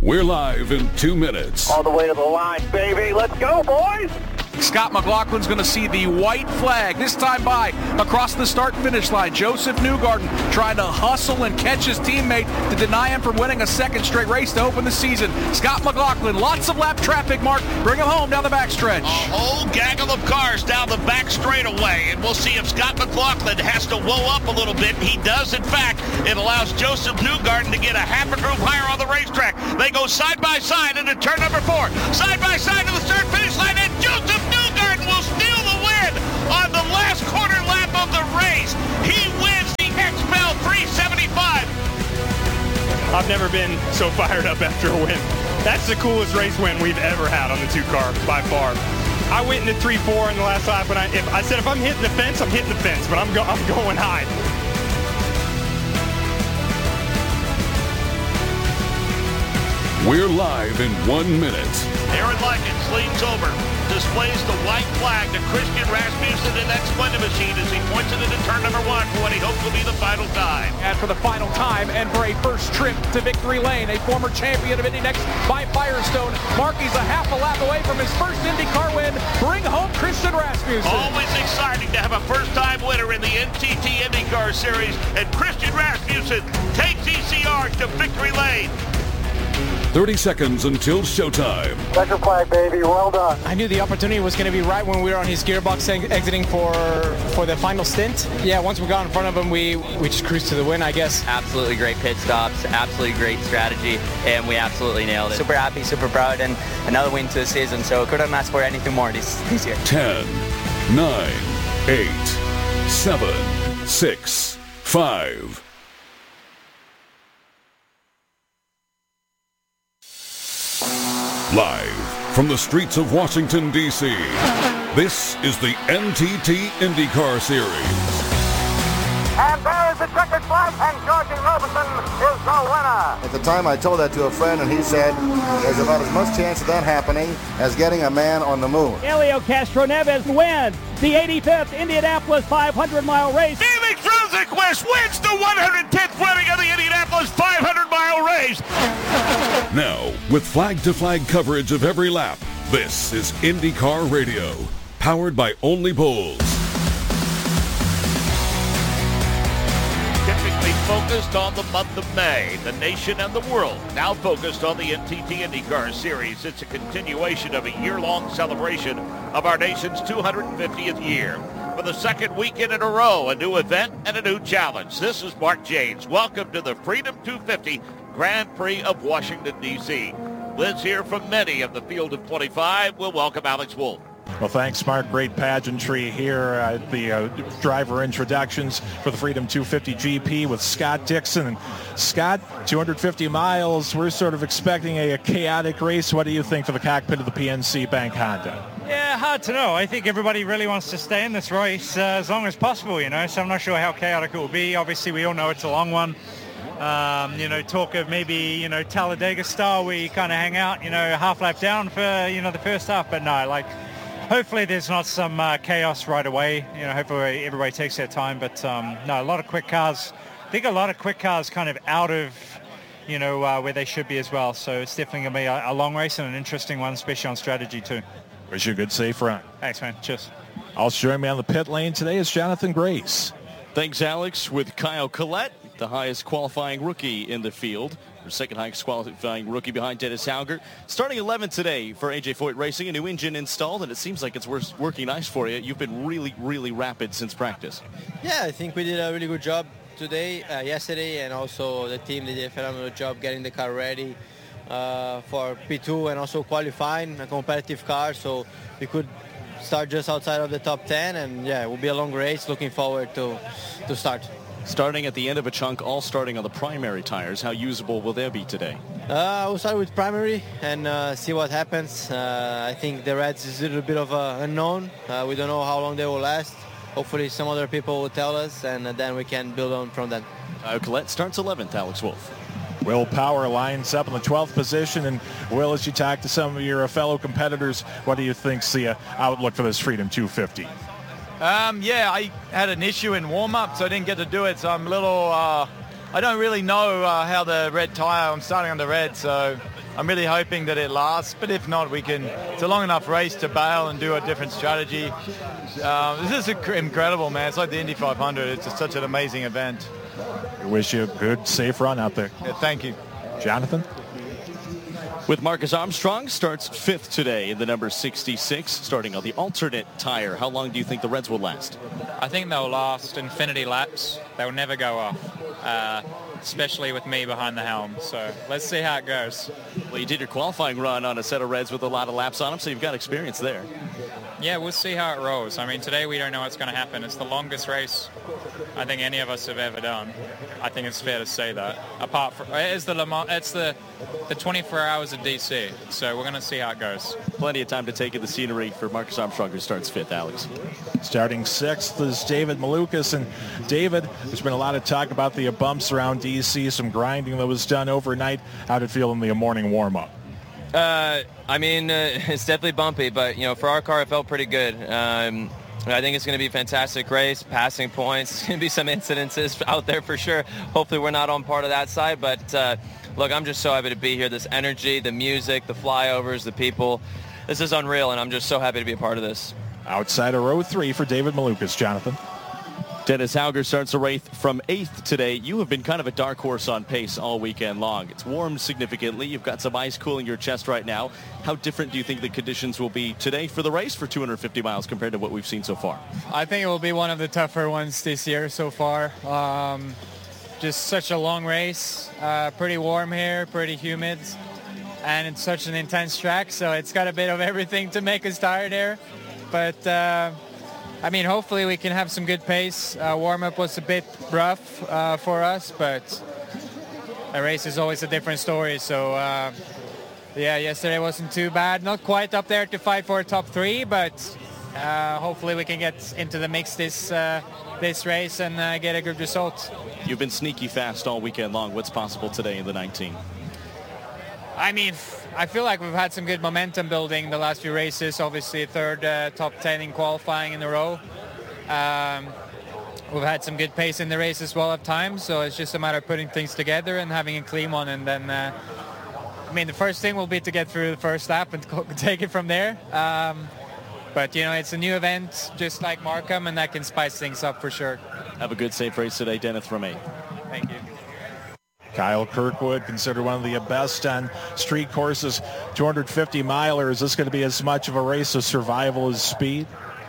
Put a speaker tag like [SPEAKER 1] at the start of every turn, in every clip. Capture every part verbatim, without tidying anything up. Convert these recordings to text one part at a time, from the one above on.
[SPEAKER 1] We're live in two minutes.
[SPEAKER 2] All the way to the line, baby. Let's go, boys.
[SPEAKER 3] Scott McLaughlin's going to see the white flag, this time by across the start-finish line. Joseph Newgarden trying to hustle and catch his teammate to deny him from winning a second straight race to open the season. Scott McLaughlin, lots of lap traffic, Mark. Bring him home down the backstretch.
[SPEAKER 4] A whole gaggle of cars down the back straightaway, and we'll see if Scott McLaughlin has to whoa up a little bit. He does, in fact. It allows Joseph Newgarden to get a half a group higher on the racetrack. They go side by side into turn number four. Side by side to the start-finish line, and Joseph Newgarden will steal the win on the last quarter lap of the race. He wins the X P E L three seventy-five.
[SPEAKER 5] I've never been so fired up after a win. That's the coolest race win we've ever had on the two car by far. I went into three four in the last lap, and I, if, I said if I'm hitting the fence, I'm hitting the fence, but I'm, go, I'm going high.
[SPEAKER 1] We're live in one minute.
[SPEAKER 4] Aaron Likens leans over, displays the white flag to Christian Rasmussen and that Splendid Machine as he points it into turn number one for what he hopes will be the final time.
[SPEAKER 3] And for the final time, and for a first trip to victory lane, a former champion of Indy Next by Firestone. Markey's a half a lap away from his first IndyCar win. Bring home Christian Rasmussen.
[SPEAKER 4] Always exciting to have a first-time winner in the N T T IndyCar Series, and Christian Rasmussen takes E C R to victory lane.
[SPEAKER 1] thirty seconds until showtime.
[SPEAKER 2] Second flag, baby. Well done.
[SPEAKER 6] I knew the opportunity was going to be right when we were on his gearbox ex- exiting for for the final stint. Yeah, once we got in front of him, we, we just cruised to the win, I guess.
[SPEAKER 7] Absolutely great pit stops, absolutely great strategy, and we absolutely nailed it. Super happy, super proud, and another win to the season, so couldn't ask for anything more this, this year.
[SPEAKER 1] ten, nine, eight, seven, six, five. Live from the streets of Washington, D C, this is the N T T IndyCar Series.
[SPEAKER 2] And there is the checkered flag, and Georgie Robinson is the winner.
[SPEAKER 8] At the time, I told that to a friend, and he said there's about as much chance of that happening as getting a man on the moon.
[SPEAKER 9] Helio Castroneves wins the eighty-fifth Indianapolis five hundred mile race.
[SPEAKER 4] Felix Rosenqvist wins the one hundred tenth running of the Indianapolis five hundred mile race.
[SPEAKER 1] Now, with flag-to-flag coverage of every lap, this is IndyCar Radio, powered by Only Bulls.
[SPEAKER 4] Typically focused on the month of May, the nation and the world now focused on the N T T IndyCar Series. It's a continuation of a year-long celebration of our nation's two hundred fiftieth year. For the second weekend in a row, a new event and a new challenge. This is Mark James. Welcome to the Freedom two fifty Grand Prix of Washington, D C Let's hear from many of the field of twenty-five. We'll welcome Alex Wolff.
[SPEAKER 10] Well, thanks, Mark. Great pageantry here at the uh, driver introductions for the Freedom two fifty G P with Scott Dixon. And Scott, two hundred fifty miles, we're sort of expecting a, a chaotic race. What do you think for the cockpit of the P N C Bank Honda?
[SPEAKER 9] Yeah, hard to know. I think everybody really wants to stay in this race uh, as long as possible, you know, so I'm not sure how chaotic it will be. Obviously, we all know it's a long one. Um, you know, talk of maybe, you know, Talladega style where you kind of hang out, you know, half lap down for, you know, the first half. But no, like, hopefully there's not some uh, chaos right away. You know, hopefully everybody takes their time. But um, no, a lot of quick cars. I think a lot of quick cars kind of out of, you know, uh, where they should be as well. So it's definitely going to be a, a long race and an interesting one, especially on strategy too.
[SPEAKER 10] Wish you a good, safe run.
[SPEAKER 9] Thanks, man. Cheers.
[SPEAKER 10] Also joining me on the pit lane today is Jonathan Grace.
[SPEAKER 11] Thanks, Alex, with Kyle Collette, the highest qualifying rookie in the field. Or second highest qualifying rookie behind Dennis Hauger. Starting eleventh today for A J Foyt Racing, a new engine installed, and it seems like it's working nice for you. You've been really, really rapid since practice.
[SPEAKER 12] Yeah, I think we did a really good job today, uh, yesterday, and also the team did a phenomenal job getting the car ready uh, for P two and also qualifying a competitive car, so we could start just outside of the top ten, and yeah, it will be a long race. Looking forward to to start.
[SPEAKER 11] Starting at the end of a chunk, all starting on the primary tires. How usable will they be today?
[SPEAKER 12] Uh, we'll start with primary and uh, see what happens. Uh, I think the Reds is a little bit of a unknown. Uh, we don't know how long they will last. Hopefully some other people will tell us, and then we can build on from that.
[SPEAKER 11] Uh, Collette starts eleventh, Alex Wolff.
[SPEAKER 10] Will Power lines up in the twelfth position. And Will, as you talk to some of your fellow competitors, what do you think's the uh, outlook for this Freedom two fifty?
[SPEAKER 13] Um, yeah, I had an issue in warm-up, so I didn't get to do it. So I'm a little uh, I don't really know uh, how the red tyre, I'm starting on the red, so I'm really hoping that it lasts, but if not, we can, it's a long enough race to bail and do a different strategy. Uh, this is incredible, man. It's like the Indy five hundred. It's just such an amazing event.
[SPEAKER 10] We wish you a good, safe run out there.
[SPEAKER 13] Yeah, thank you.
[SPEAKER 10] Jonathan?
[SPEAKER 11] With Marcus Armstrong, starts fifth today in the number sixty-six, starting on the alternate tire. How long do you think the Reds will last?
[SPEAKER 14] I think they'll last infinity laps. They'll never go off, uh, especially with me behind the helm. So let's see how it goes.
[SPEAKER 11] Well, you did your qualifying run on a set of Reds with a lot of laps on them, so you've got experience there.
[SPEAKER 14] Yeah, we'll see how it rolls. I mean, today we don't know what's going to happen. It's the longest race I think any of us have ever done. I think it's fair to say that. Apart from it's the Le Mans, it's the the twenty-four hours of D C. So we're going to see how it goes.
[SPEAKER 11] Plenty of time to take in the scenery for Marcus Armstrong, who starts fifth. Alex.
[SPEAKER 10] Starting sixth is David Malukas. And David, there's been a lot of talk about the bumps around D C, some grinding that was done overnight. How did it feel in the morning warm-up?
[SPEAKER 15] Uh, I mean, uh, it's definitely bumpy, but, you know, for our car, it felt pretty good. Um, I think it's going to be a fantastic race, passing points. There's going to be some incidences out there for sure. Hopefully we're not on part of that side, but, uh, look, I'm just so happy to be here. This energy, the music, the flyovers, the people. This is unreal, and I'm just so happy to be a part of this.
[SPEAKER 10] Outside of row three for David Malukas. Jonathan?
[SPEAKER 11] Dennis Hauger starts the race from eighth today. You have been kind of a dark horse on pace all weekend long. It's warmed significantly. You've got some ice cooling your chest right now. How different do you think the conditions will be today for the race for two hundred fifty miles compared to what we've seen so far?
[SPEAKER 6] I think it will be one of the tougher ones this year so far. Um, just such a long race, uh, pretty warm here, pretty humid, and it's such an intense track, so it's got a bit of everything to make us tired here. But uh, I mean, hopefully we can have some good pace. Uh, warm-up was a bit rough uh, for us, but a race is always a different story. So, uh, yeah, yesterday wasn't too bad. Not quite up there to fight for a top three, but uh, hopefully we can get into the mix this uh, this race and uh, get a good result.
[SPEAKER 11] You've been sneaky fast all weekend long. What's possible today in the nineteen?
[SPEAKER 6] I mean, I feel like we've had some good momentum building the last few races. Obviously, third uh, top ten in qualifying in a row. Um, we've had some good pace in the race as well at times. So it's just a matter of putting things together and having a clean one. And then, uh, I mean, the first thing will be to get through the first lap and take it from there. Um, but, you know, it's a new event, just like Markham, and that can spice things up for sure.
[SPEAKER 11] Have a good, safe race today, Dennis from eight.
[SPEAKER 6] Thank you.
[SPEAKER 10] Kyle Kirkwood, considered one of the best on street courses, two hundred fifty miler. Is this going to be as much of a race of survival as speed?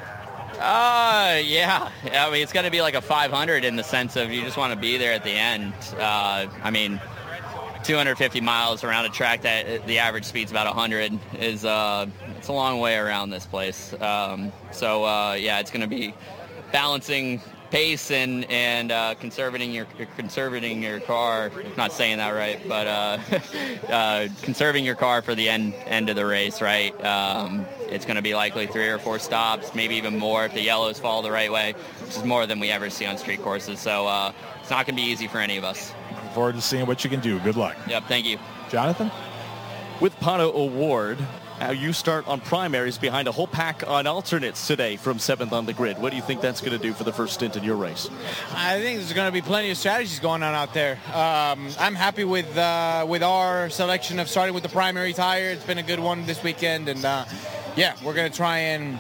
[SPEAKER 16] Uh, yeah. I mean, it's going to be like a five hundred in the sense of you just want to be there at the end. Uh, I mean, two hundred fifty miles around a track that the average speed's about one hundred is uh, it's a long way around this place. Um, so, uh, yeah, it's going to be balancing pace and and uh, conserving your conserving your car. I'm not saying that right, but uh, uh, conserving your car for the end end of the race. Right, um, it's going to be likely three or four stops, maybe even more if the yellows fall the right way, which is more than we ever see on street courses. So uh, it's not going to be easy for any of us.
[SPEAKER 10] Looking forward to seeing what you can do. Good luck.
[SPEAKER 16] Yep, thank you,
[SPEAKER 10] Jonathan.
[SPEAKER 11] With Pato O'Ward, how you start on primaries behind a whole pack on alternates today from seventh on the grid. What do you think that's going to do for the first stint in your race?
[SPEAKER 6] I think there's going to be plenty of strategies going on out there. Um, I'm happy with uh, with our selection of starting with the primary tire. It's been a good one this weekend, and uh, yeah, we're going to try and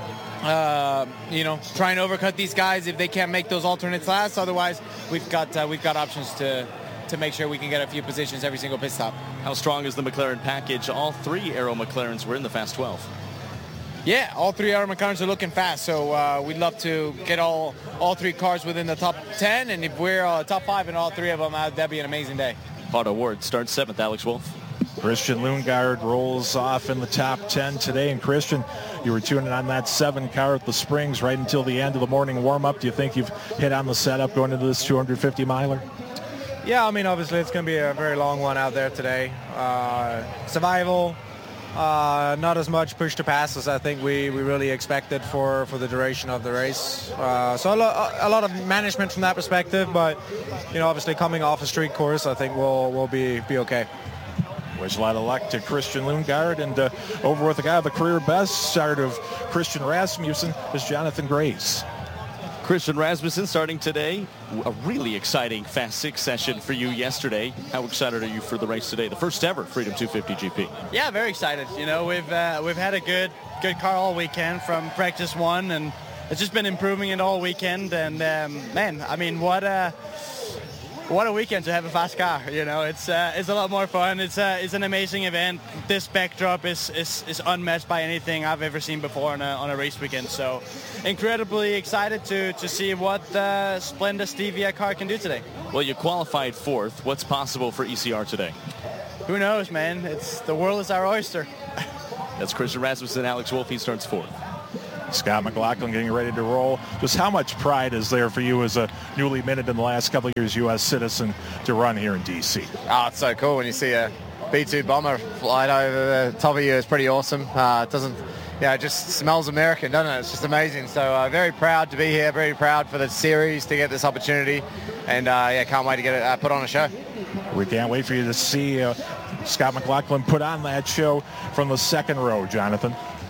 [SPEAKER 6] uh, you know try and overcut these guys if they can't make those alternates last. Otherwise, we've got uh, we've got options to. to make sure we can get a few positions every single pit stop.
[SPEAKER 11] How strong is the McLaren package? All three Aero McLarens were in the Fast twelve.
[SPEAKER 6] Yeah, all three Aero McLarens are looking fast, so uh, we'd love to get all all three cars within the top ten, and if we're uh, top five in all three of them, uh, that'd be an amazing day.
[SPEAKER 11] Pato O'Ward starts seventh. Alex Wolf.
[SPEAKER 10] Christian Lundgaard rolls off in the top ten today. And Christian, you were tuning on that seven car at the Springs right until the end of the morning warm-up. Do you think you've hit on the setup going into this two hundred fifty miler?
[SPEAKER 17] Yeah, I mean, obviously it's going to be a very long one out there today. Uh, survival, uh, not as much push to pass as I think we, we really expected for, for the duration of the race. Uh, so a, lo- a lot of management from that perspective, but, you know, obviously coming off a street course, I think we'll, we'll be, be okay.
[SPEAKER 10] Wish a lot of luck to Christian Lundgaard, and uh, over with the guy with the career best start of Christian Rasmussen is Jonathan Grace.
[SPEAKER 11] Christian Rasmussen starting today. A really exciting Fast Six session for you yesterday. How excited are you for the race today? The first ever Freedom two fifty G P.
[SPEAKER 18] Yeah, very excited. You know, we've uh, we've had a good good car all weekend from practice one, and it's just been improving it all weekend. And um, man, I mean, what a what a weekend to have a fast car. You know, it's uh, it's a lot more fun. It's uh, it's an amazing event. This backdrop is, is is unmatched by anything I've ever seen before on a on a race weekend. So incredibly excited to to see what the Splenda Stevia car can do today.
[SPEAKER 11] Well, you qualified fourth. What's possible for E C R today?
[SPEAKER 18] Who knows, man? It's the world is our oyster.
[SPEAKER 11] That's Christian Rasmussen. Alex Wolff, he starts fourth.
[SPEAKER 10] Scott McLaughlin getting ready to roll. Just how much pride is there for you as a newly minted in the last couple of years U S citizen to run here in D C?
[SPEAKER 19] Oh, it's so cool when you see a B two bomber fly over the top of you. It's pretty awesome. Uh, it doesn't, yeah, it just smells American, doesn't it? It's just amazing. So uh, very proud to be here, very proud for the series to get this opportunity, and uh, yeah, can't wait to get it uh, put on a show.
[SPEAKER 10] We can't wait for you to see uh, Scott McLaughlin put on that show from the second row, Jonathan.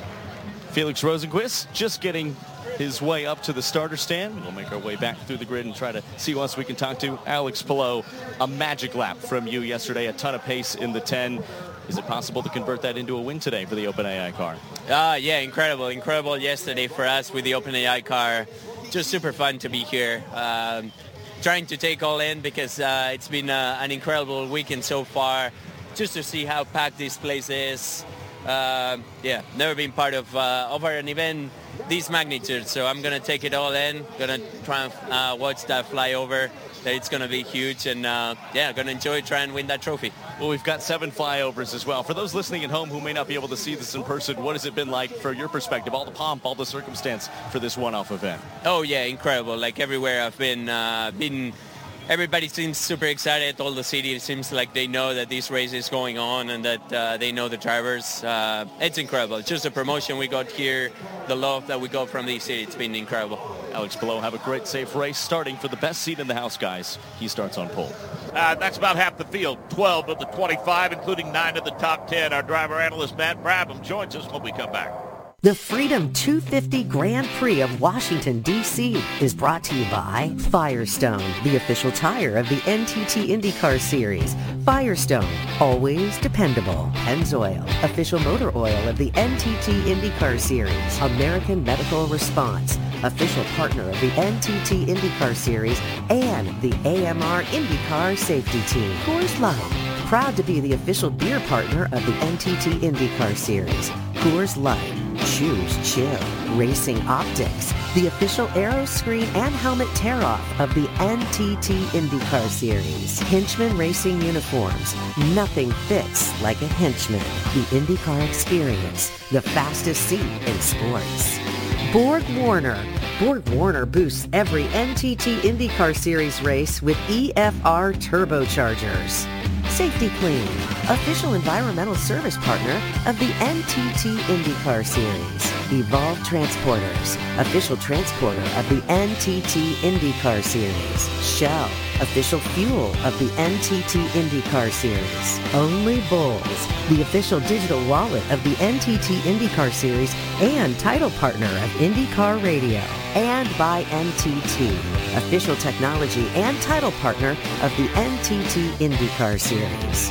[SPEAKER 11] Felix Rosenquist just getting his way up to the starter stand. We'll make our way back through the grid and try to see who else we can talk to. Alex Palou, a magic lap from you yesterday, a ton of pace in the ten. Is it possible to convert that into a win today for the OpenAI car?
[SPEAKER 20] Uh, yeah, incredible. Incredible yesterday for us with the OpenAI car. Just super fun to be here. Um, trying to take all in because uh, it's been uh, an incredible weekend so far. Just to see how packed this place is. Uh, yeah, never been part of uh, of an event this magnitude, so I'm gonna take it all in. Gonna try and uh, watch that fly over. That it's gonna be huge, and uh, yeah, gonna enjoy try and win that trophy.
[SPEAKER 11] Well, we've got seven flyovers as well. For those listening at home who may not be able to see this in person, what has it been like from your perspective? All the pomp, all the circumstance for this one-off event.
[SPEAKER 20] Oh yeah, incredible. Like everywhere I've been, uh, been. Everybody seems super excited. All the city, it seems like they know that this race is going on and that uh, they know the drivers. Uh, it's incredible. It's just the promotion we got here, the love that we got from the city. It's been incredible.
[SPEAKER 11] Alex Palou, have a great, safe race. Starting for the best seat in the house, guys. He starts on pole.
[SPEAKER 4] Uh, that's about half the field. twelve of the twenty-five, including nine of the top ten. Our driver analyst, Matt Brabham, joins us when we come back.
[SPEAKER 21] The Freedom two fifty Grand Prix of Washington, D C is brought to you by Firestone, the official tire of the N T T IndyCar Series. Firestone, always dependable. Pennzoil, official motor oil of the N T T IndyCar Series. American Medical Response, official partner of the N T T IndyCar Series and the A M R IndyCar Safety Team. Coors Light, proud to be the official beer partner of the N T T IndyCar Series. Coors Light. Choose chill. Racing Optics, the official aero screen and helmet tear-off of the N T T IndyCar Series. Hinchman Racing Uniforms. Nothing fits like a Hinchman. The IndyCar Experience, the fastest seat in sports. Borg Warner. Borg Warner boosts every N T T IndyCar Series race with E F R turbochargers. Safety Clean, official environmental service partner of the N T T IndyCar Series. Evolve Transporters, official transporter of the N T T IndyCar Series. Shell, official fuel of the N T T IndyCar Series. Only Bulls, the official digital wallet of the N T T IndyCar Series and title partner of IndyCar Radio. And by N T T, official technology and title partner of the N T T IndyCar Series.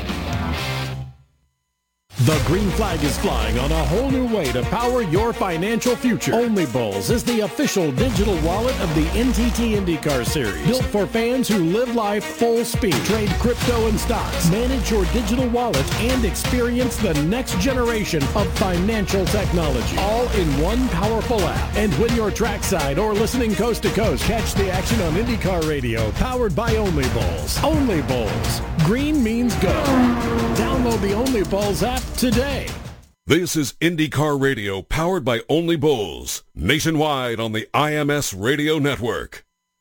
[SPEAKER 22] The green flag is flying on a whole new way to power your financial future. Only Bulls is the official digital wallet of the N T T IndyCar Series. Built for fans who live life full speed. Trade crypto and stocks. Manage your digital wallet and experience the next generation of financial technology. All in one powerful app. And when you're trackside or listening coast to coast, catch the action on IndyCar Radio, powered by Only Bulls. Only Bulls. Green means go. Download the Only Bulls app today.
[SPEAKER 1] This is IndyCar Radio, powered by Only Bulls, nationwide on the I M S Radio Network.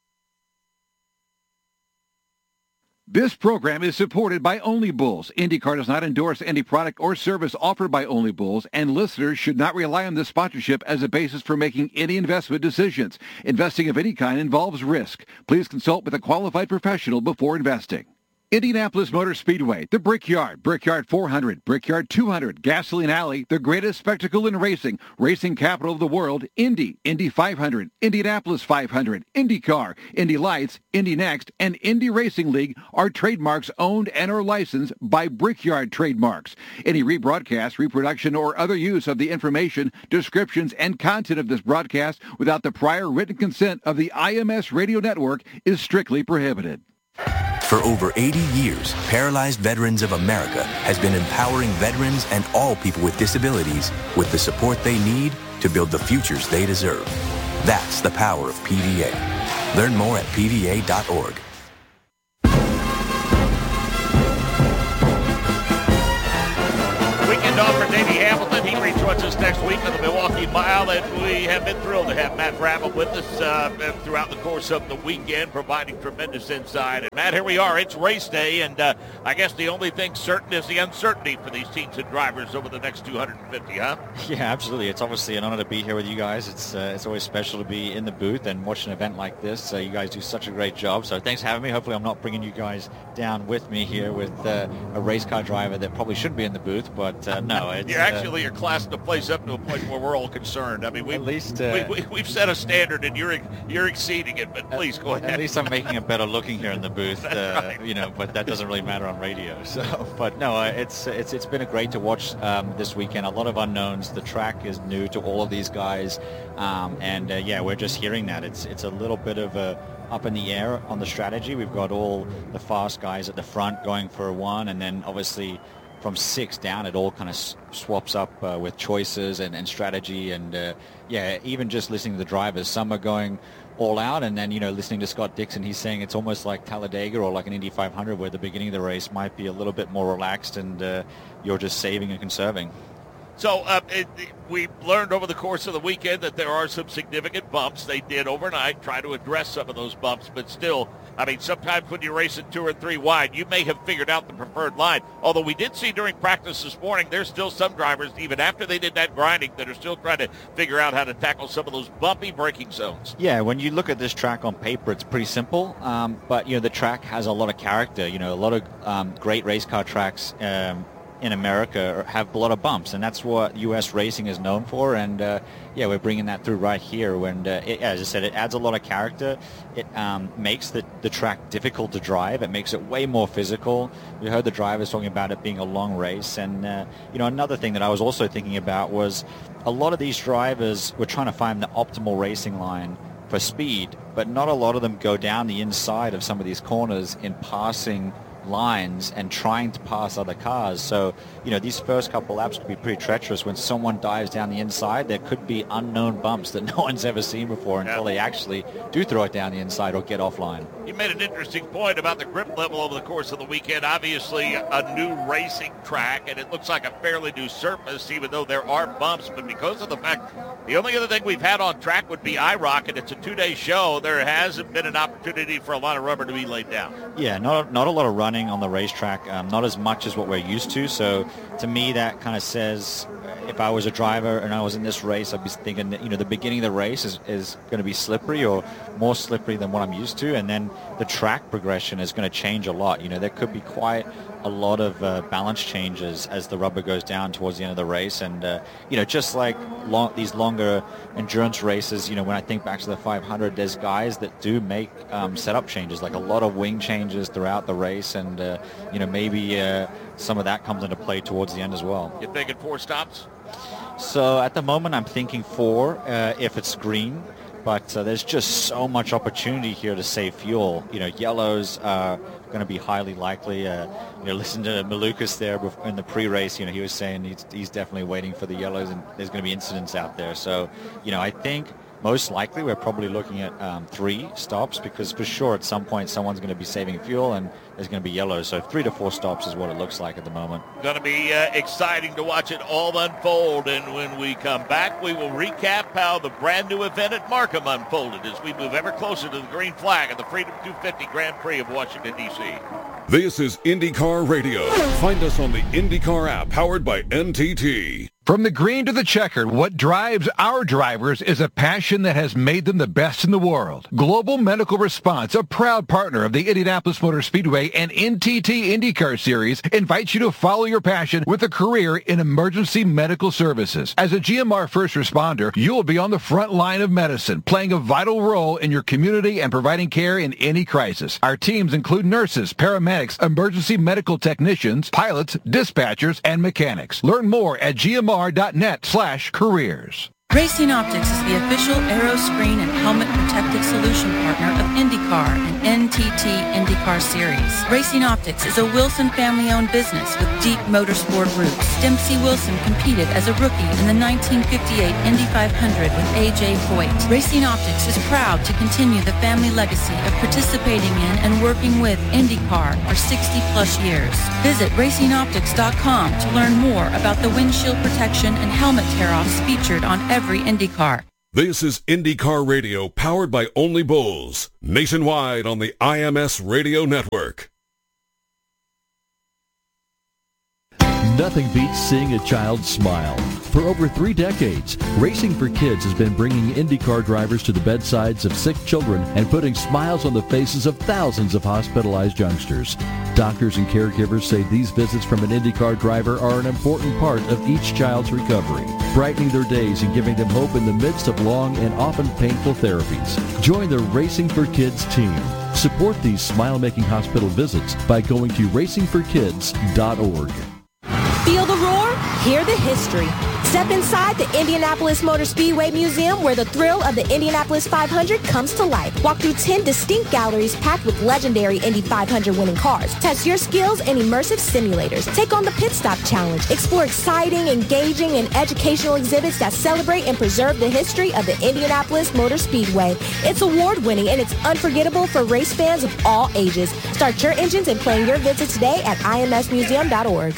[SPEAKER 23] This program is supported by Only Bulls. IndyCar does not endorse any product or service offered by Only Bulls, and listeners should not rely on this sponsorship as a basis for making any investment decisions. Investing of any kind involves risk. Please consult with a qualified professional before investing. Indianapolis Motor Speedway, the Brickyard, Brickyard four hundred, Brickyard two hundred, Gasoline Alley, the greatest spectacle in racing, racing capital of the world, Indy, Indy five hundred, Indianapolis five hundred, IndyCar, Indy Lights, Indy Next, and Indy Racing League are trademarks owned and or licensed by Brickyard Trademarks. Any rebroadcast, reproduction, or other use of the information, descriptions, and content of this broadcast without the prior written consent of the I M S Radio Network is strictly prohibited.
[SPEAKER 3] For over eighty years, Paralyzed Veterans of America has been empowering veterans and all people with disabilities with the support they need to build the futures they deserve. That's the power of P V A. Learn more at P V A dot org.
[SPEAKER 4] Weekend off for Davey Hamilton. He rejoins us next week on the Milwaukee Mile, and we have been thrilled to have Matt Fravel with us uh, throughout the course of the weekend, providing tremendous insight. And Matt, here we are. It's race day, and uh, I guess the only thing certain is the uncertainty for these teams and drivers over the next two hundred fifty, huh?
[SPEAKER 5] Yeah, absolutely. It's obviously an honor to be here with you guys. It's uh, it's always special to be in the booth and watch an event like this. Uh, you guys do such a great job. So thanks for having me. Hopefully I'm not bringing you guys down with me here with uh, a race car driver that probably shouldn't be in the booth, but uh, no. It's,
[SPEAKER 4] you're actually uh, you're classing the place up to a point where we're all concerned. I mean, we,
[SPEAKER 5] at least, uh,
[SPEAKER 4] we, we, we've set a standard, and you're you're exceeding it, but please go ahead.
[SPEAKER 5] At least I'm making it better looking here in the booth, uh,
[SPEAKER 4] right.
[SPEAKER 5] you know, but that doesn't really matter on radio. So, but no, uh, it's it's it's been a great to watch um, this weekend. A lot of unknowns. The track is new to all of these guys, um, and uh, yeah, we're just hearing that. It's it's a little bit of a up in the air on the strategy. We've got all the fast guys at the front going for a one, and then obviously from six down, it all kind of s- swaps up uh, with choices and, and strategy. And, uh, yeah, even just listening to the drivers, some are going all out. And then, you know, listening to Scott Dixon, he's saying it's almost like Talladega or like an Indy five hundred where the beginning of the race might be a little bit more relaxed and uh, you're just saving and conserving.
[SPEAKER 4] So uh, it, we learned over the course of the weekend that there are some significant bumps. They did overnight try to address some of those bumps, but still, I mean, sometimes when you're racing two or three wide, you may have figured out the preferred line. Although we did see during practice this morning, there's still some drivers, even after they did that grinding, that are still trying to figure out how to tackle some of those bumpy braking zones.
[SPEAKER 5] Yeah, when you look at this track on paper, it's pretty simple, um, but, you know, the track has a lot of character. You know, a lot of um, great race car tracks um, in America have a lot of bumps, and that's what U S racing is known for. And uh, yeah, we're bringing that through right here. When, uh, it, as I said, it adds a lot of character. It um, makes the, the track difficult to drive. It makes it way more physical. We heard the drivers talking about it being a long race. And uh, you know, another thing that I was also thinking about was a lot of these drivers were trying to find the optimal racing line for speed, but not a lot of them go down the inside of some of these corners in passing lines and trying to pass other cars. So, you know, these first couple laps could be pretty treacherous. When someone dives down the inside, there could be unknown bumps that no one's ever seen before until yeah. they actually do throw it down the inside or get offline.
[SPEAKER 4] You made an interesting point about the grip level over the course of the weekend. Obviously, a new racing track, and it looks like a fairly new surface, even though there are bumps. But because of the fact, the only other thing we've had on track would be I ROC, and it's a two-day show. There hasn't been an opportunity for a lot of rubber to be laid down.
[SPEAKER 5] Yeah, not not a lot of running on the racetrack, um, not as much as what we're used to. So to me, that kind of says if I was a driver and I was in this race, I'd be thinking that, you know, the beginning of the race is, is going to be slippery or more slippery than what I'm used to. And then the track progression is going to change a lot. You know, there could be quite a lot of uh, balance changes as the rubber goes down towards the end of the race. And, uh, you know, just like long, these longer endurance races, you know, when I think back to the five hundred, there's guys that do make um, setup changes, like a lot of wing changes throughout the race. And, uh, you know, maybe uh, some of that comes into play towards the end as well.
[SPEAKER 4] You thinking four stops?
[SPEAKER 5] So at the moment, I'm thinking four uh, if it's green. But uh, there's just so much opportunity here to save fuel. You know, yellows are going to be highly likely. Uh, you know, listen to Malukas there in the pre-race. You know, he was saying he's, he's definitely waiting for the yellows, and there's going to be incidents out there. So, you know, I think most likely we're probably looking at um, three stops, because for sure at some point someone's going to be saving fuel and there's going to be yellows. So three to four stops is what it looks like at the moment.
[SPEAKER 4] Going to be uh, exciting to watch it all unfold. And when we come back, we will recap how the brand new event at Markham unfolded as we move ever closer to the green flag of the Freedom two fifty Grand Prix of Washington, D C
[SPEAKER 1] This is IndyCar Radio. Find us on the IndyCar app powered by N T T.
[SPEAKER 23] From the green to the checkered, what drives our drivers is a passion that has made them the best in the world. Global Medical Response, a proud partner of the Indianapolis Motor Speedway and N T T IndyCar Series, invites you to follow your passion with a career in emergency medical services. As a G M R first responder, you will be on the front line of medicine, playing a vital role in your community and providing care in any crisis. Our teams include nurses, paramedics, emergency medical technicians, pilots, dispatchers, and mechanics. Learn more at G M R dot net slash careers.
[SPEAKER 2] Racing Optics is the official aero screen and helmet protective solution partner of IndyCar and N T T IndyCar Series. Racing Optics is a Wilson family-owned business with deep motorsport roots. Dempsey Wilson competed as a rookie in the nineteen fifty-eight Indy five hundred with A J Foyt. Racing Optics is proud to continue the family legacy of participating in and working with IndyCar for sixty plus years. Visit racing optics dot com to learn more about the windshield protection and helmet tear-offs featured on every IndyCar.
[SPEAKER 1] This is IndyCar Radio, powered by Only Bulls, nationwide on the I M S Radio Network.
[SPEAKER 7] Nothing beats seeing a child smile. For over three decades, Racing for Kids has been bringing IndyCar drivers to the bedsides of sick children and putting smiles on the faces of thousands of hospitalized youngsters. Doctors and caregivers say these visits from an IndyCar driver are an important part of each child's recovery, brightening their days and giving them hope in the midst of long and often painful therapies. Join the Racing for Kids team. Support these smile-making hospital visits by going to racing for kids dot org.
[SPEAKER 8] Feel the roar? Hear the history. Step inside the Indianapolis Motor Speedway Museum where the thrill of the Indianapolis five hundred comes to life. Walk through ten distinct galleries packed with legendary Indy five hundred winning cars. Test your skills in immersive simulators. Take on the Pit Stop Challenge. Explore exciting, engaging, and educational exhibits that celebrate and preserve the history of the Indianapolis Motor Speedway. It's award-winning and it's unforgettable for race fans of all ages. Start your engines and plan your visit today at I M S museum dot org.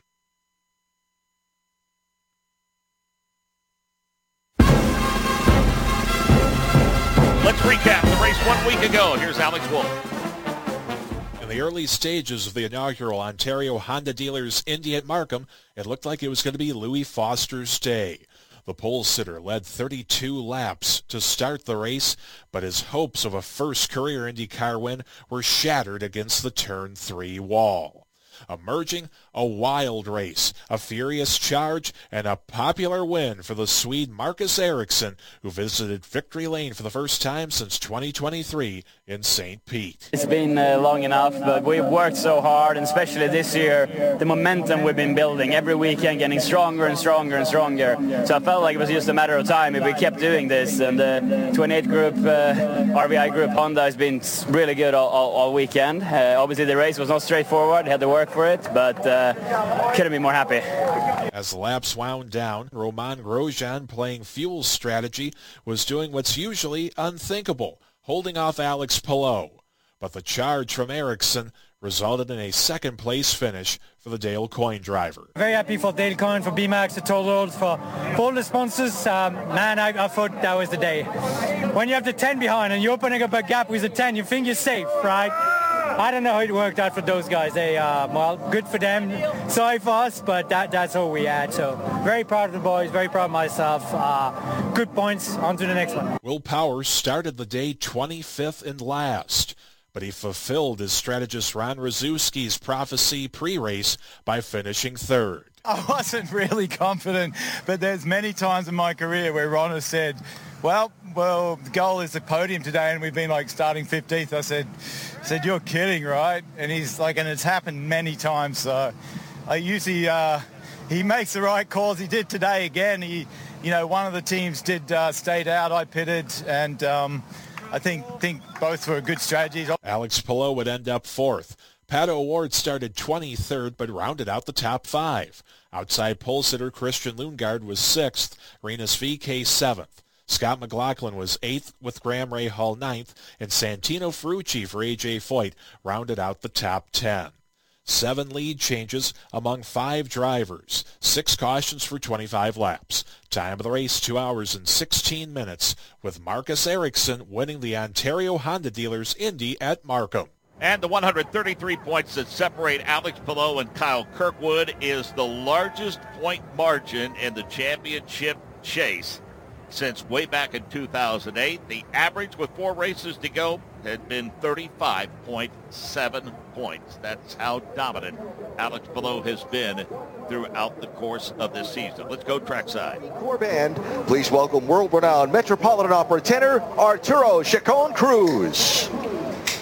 [SPEAKER 4] Let's recap the race one week ago. Here's Alex Wolff.
[SPEAKER 10] In the early stages of the inaugural Ontario Honda Dealers Indy at Markham, it looked like it was going to be Louis Foster's day. The pole sitter led thirty-two laps to start the race, but his hopes of a first career IndyCar win were shattered against the turn three wall. Emerging, a wild race, a furious charge, and a popular win for the Swede Marcus Ericsson, who visited victory lane for the first time since twenty twenty-three in Saint Pete.
[SPEAKER 24] It's been uh, long enough, but we've worked so hard, and especially this year, the momentum we've been building every weekend, getting stronger and stronger and stronger. So I felt like it was just a matter of time if we kept doing this, and the twenty-eight group, uh, R V I group Honda has been really good all, all, all weekend. Uh, obviously the race was not straightforward, had to work for it, but uh, couldn't be more happy.
[SPEAKER 10] As the laps wound down, Roman Grosjean, playing fuel strategy, was doing what's usually unthinkable, holding off Alex Palou. But the charge from Ericsson resulted in a second-place finish for the Dale Coyne driver.
[SPEAKER 6] Very happy for Dale Coyne, for B MAX, the Toll Roads, for all the sponsors. Um, man, I, I thought that was the day. When you have the ten behind and you're opening up a gap with the ten, you think you're safe, right? I don't know how it worked out for those guys. They, uh, well, good for them. Sorry for us, but that, that's all we had. So very proud of the boys, very proud of myself. Uh, good points. On to the next one.
[SPEAKER 10] Will Power started the day twenty-fifth and last, but he fulfilled his strategist Ron Rzuski's prophecy pre-race by finishing third.
[SPEAKER 25] I wasn't really confident, but there's many times in my career where Ron has said, well, well, the goal is the podium today, and we've been like starting fifteenth. I said, I said, you're kidding, right? And he's like, and it's happened many times. So I usually, uh, he makes the right calls. He did today again. He, you know, one of the teams did uh, stayed out. I pitted, and um, I think think both were good strategies.
[SPEAKER 10] Alex Palou would end up fourth. Pato O'Ward started twenty-third, but rounded out the top five. Outside pole sitter Christian Lundgaard was sixth. Rinus V K seventh. Scott McLaughlin was eighth with Graham Rahal ninth, and Santino Ferrucci for A J Foyt rounded out the top ten. Seven lead changes among five drivers, six cautions for twenty-five laps. Time of the race, two hours and sixteen minutes, with Marcus Ericsson winning the Ontario Honda Dealers Indy at Markham.
[SPEAKER 4] And the one hundred thirty-three points that separate Alex Palou and Kyle Kirkwood is the largest point margin in the championship chase since way back in two thousand eight. The average with four races to go had been thirty-five point seven points. That's how dominant Alex Palou has been throughout the course of this season. Let's go trackside.
[SPEAKER 9] Core band, please welcome world-renowned Metropolitan Opera tenor Arturo Chacon Cruz.